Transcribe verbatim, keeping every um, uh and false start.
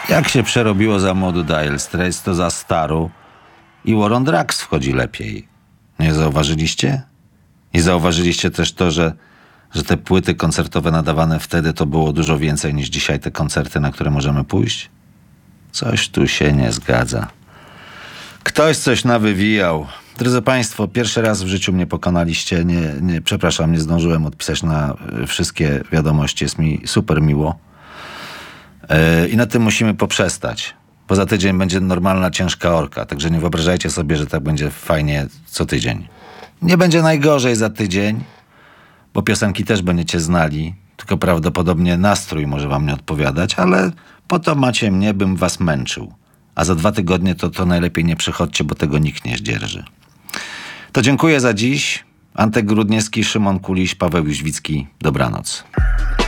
Jak się przerobiło za młodu Dire Straits, to za staru i War on Drugs wchodzi lepiej. Nie zauważyliście? I zauważyliście też to, że, że te płyty koncertowe nadawane wtedy to było dużo więcej niż dzisiaj te koncerty, na które możemy pójść? Coś tu się nie zgadza. Ktoś coś nawywijał. Drodzy Państwo, pierwszy raz w życiu mnie pokonaliście. Nie, nie, przepraszam, nie zdążyłem odpisać na wszystkie wiadomości. Jest mi super miło. Yy, I na tym musimy poprzestać. Poza tydzień będzie normalna, ciężka orka. Także nie wyobrażajcie sobie, że tak będzie fajnie co tydzień. Nie będzie najgorzej za tydzień, bo piosenki też będziecie znali. Tylko prawdopodobnie nastrój może wam nie odpowiadać, ale po to macie mnie, bym was męczył. A za dwa tygodnie to, to najlepiej nie przychodźcie, bo tego nikt nie zdzierży. To dziękuję za dziś. Antek Grudniewski, Szymon Kuliś, Paweł Jóźwicki. Dobranoc.